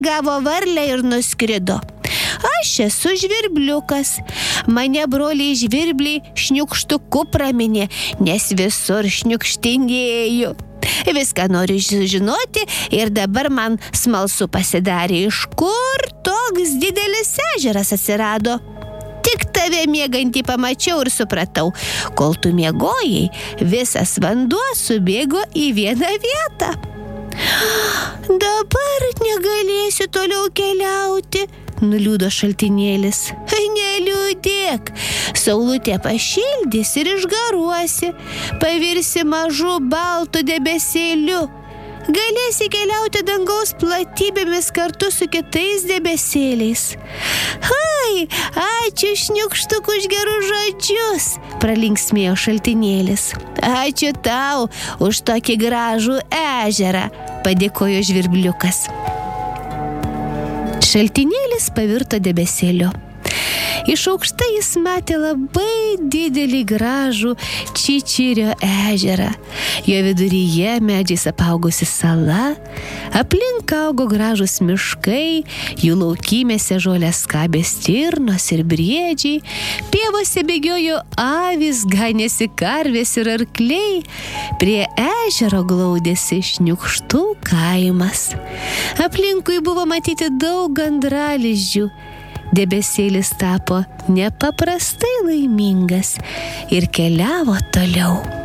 gavo varlę ir nuskrido. Aš esu žvirbliukas. Mane broliai žvirbliai šniukštuku praminė, nes visur šniukštinėju. Viską noriu žinoti ir dabar man smalsu pasidarė, iš kur toks didelis ežeras atsirado. Tik tave miegantį pamačiau ir supratau, kol tu miegojai, visas vanduo subėgo į vieną vietą. Dabar negalėsiu toliau keliauti, nuliūdo Šaltinėlis. Neliūdėk, saulutė pašildys ir išgaruosi, pavirsi mažu baltu debesėliu. Galėsi keliauti dangaus platybėmis kartu su kitais debesėliais. Ai, ačiū šniukštuk už gerus žodžius, pralinksmėjo Šaltinėlis. Ačiū tau už tokį gražų ežerą, padėkojo žvirbliukas. Šaltinėlis pavirto debesėliu. Iš aukštai jis matė labai didelį gražų Čičirio ežerą. Jo viduryje medžiais apaugusi sala, aplink augo gražūs miškai, jų laukymėse žolės skabė stirnos ir briedžiai, pievose bėgiojo avys, ganėsi karvės ir arkliai, prie ežero glaudėsi Šniukštų kaimas. Aplinkui buvo matyti daug gandralizdžių. Debesėlis tapo nepaprastai laimingas ir keliavo toliau.